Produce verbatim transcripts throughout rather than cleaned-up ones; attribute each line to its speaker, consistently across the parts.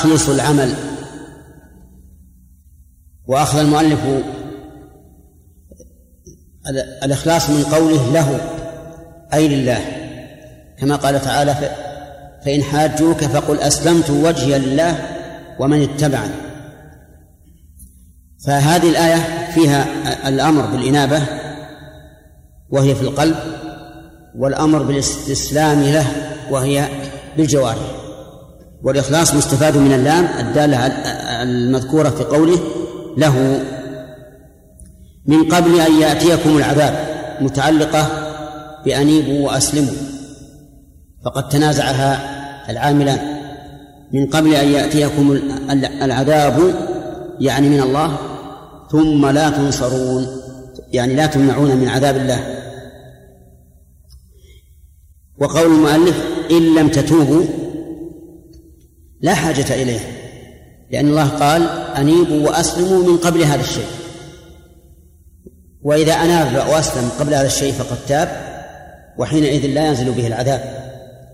Speaker 1: أخلص العمل. وأخذ المؤلف الإخلاص من قوله له أي لله، كما قال تعالى فإن حاجوك فقل أسلمت وجهي لله ومن اتبعني. فهذه الآية فيها الأمر بالإنابة وهي في القلب، والأمر بالاستسلام له وهي بالجوارح. والإخلاص مستفاد من اللام الدالة المذكورة في قوله له من قبل أن يأتيكم العذاب، متعلقة بأنيبوا وأسلموا، فقد تنازعها العاملان. من قبل أن يأتيكم العذاب يعني من الله، ثم لا تنصرون يعني لا تمنعون من عذاب الله. وقول المؤلف إن لم تتوبوا لا حاجة إليه، لأن الله قال أنيبوا وأسلموا من قبل هذا الشيء، وإذا أناب وأسلم قبل هذا الشيء فقد تاب، وحينئذ لا ينزل به العذاب.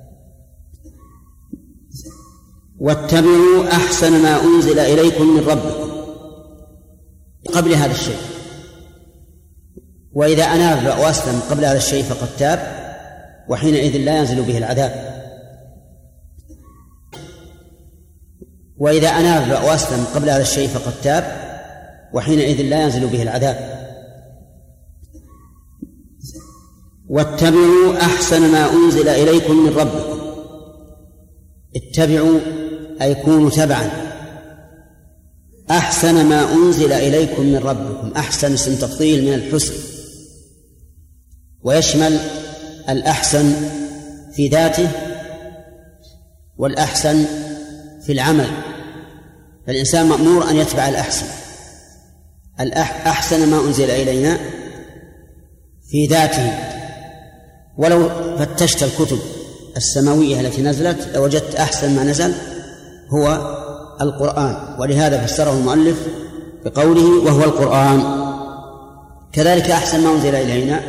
Speaker 1: واتبعوا أحسن ما أنزل إليكم من ربكم قبل هذا الشيء، وإذا أناب وأسلم قبل هذا الشيء فقد تاب، وحينئذ لا ينزل به العذاب. وإذا أناب وأسلم قبل هذا الشيء فقد تاب، وحينئذ لا ينزل به العذاب. واتبعوا أحسن ما أنزل إليكم من ربكم. اتبعوا أي كونوا تبعا أحسن ما أنزل إليكم من ربكم. أحسن اسم تفضيل من الحسن، ويشمل الأحسن في ذاته والأحسن في العمل، فالإنسان مأمور أن يتبع الأحسن. الأحسن ما أنزل إلينا في ذاته، ولو فتشت الكتب السماوية التي نزلت لوجدت أحسن ما نزل هو القرآن، ولهذا فسره المؤلف بقوله وهو القرآن. كذلك أحسن ما أنزل إلينا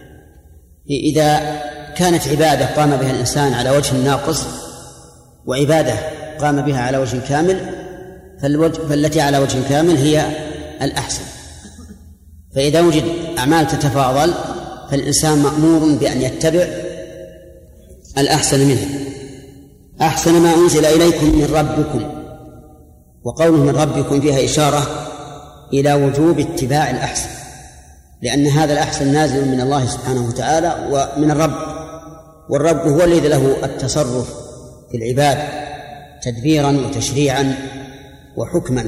Speaker 1: إذا كانت عبادة قام بها الإنسان على وجه ناقص، وعبادة قام بها على وجه كامل، فالتي على وجه كامل هي الأحسن. فإذا وجد أعمال تتفاضل فالإنسان مأمور بأن يتبع الأحسن منها. أحسن ما أنزل إليكم من ربكم، وقوله من ربكم فيها إشارة إلى وجوب اتباع الأحسن، لأن هذا الأحسن نازل من الله سبحانه وتعالى ومن الرب، والرب هو الذي له التصرف في العباد تدبيرا وتشريعا وحكما.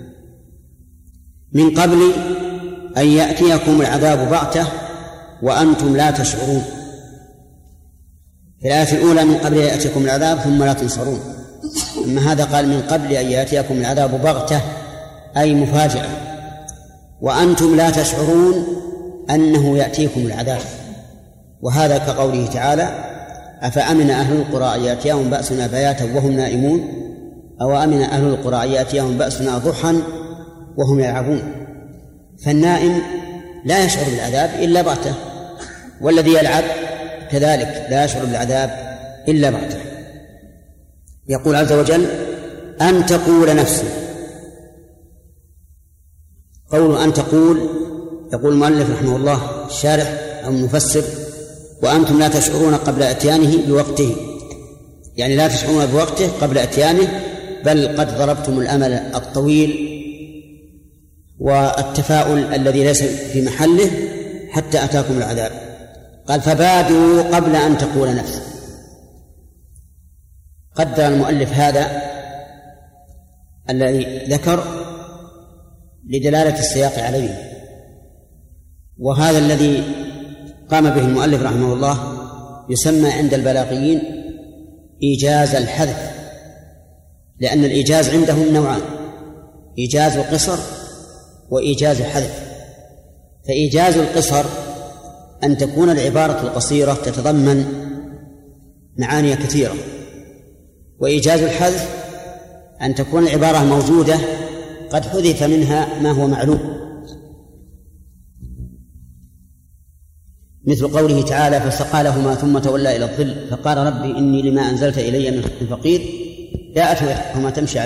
Speaker 1: من قبل أن يأتيكم العذاب بغتة وأنتم لا تشعرون. في الآية الأولى من قبل أن يأتيكم العذاب ثم لا تنصرون، أما هذا قال من قبل أن يأتيكم العذاب بغتة أي مفاجأة، وأنتم لا تشعرون أنه يأتيكم العذاب. وهذا كقوله تعالى أفأمن أهل القرى أن يأتيهم بأسنا بياتا وهم نائمون، أو أمن أهل القرى أن يأتيهم بأسنا ضحى وهم يلعبون. فالنائم لا يشعر بالعذاب إلا بغتة، والذي يلعب كذلك لا يشعر بالعذاب إلا بغتة. يقول عز وجل أن تقول نفس. قول أن تقول، يقول المؤلف رحمه الله الشارح أو المفسر وأنتم لا تشعرون قبل أتيانه بوقته، يعني لا تشعرون بوقته قبل أتيانه، بل قد ضربتم الأمل الطويل والتفاؤل الذي ليس في محله حتى أتاكم العذاب. قال فبادوا قبل أن تقول نفس. قدر المؤلف هذا الذي ذكر لدلالة السياق عليه، وهذا الذي قام به المؤلف رحمه الله يسمى عند البلاغيين إيجاز الحذف، لأن الإيجاز عندهم نوعان: إيجاز القصر وإيجاز الحذف. فإيجاز القصر أن تكون العبارة القصيرة تتضمن معاني كثيرة، وإيجاز الحذف أن تكون العبارة موجودة قد حذف منها ما هو معلوم، مثل قوله تعالى فسقى لهما ثم تولى إلى الظل فقال ربي إني لما أنزلت إلي من فقير، جاءته إحداهما تمشي